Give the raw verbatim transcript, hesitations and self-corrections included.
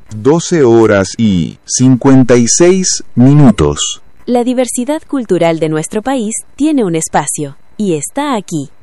doce horas y cincuenta y seis minutos. La diversidad cultural de nuestro país tiene un espacio, y está aquí.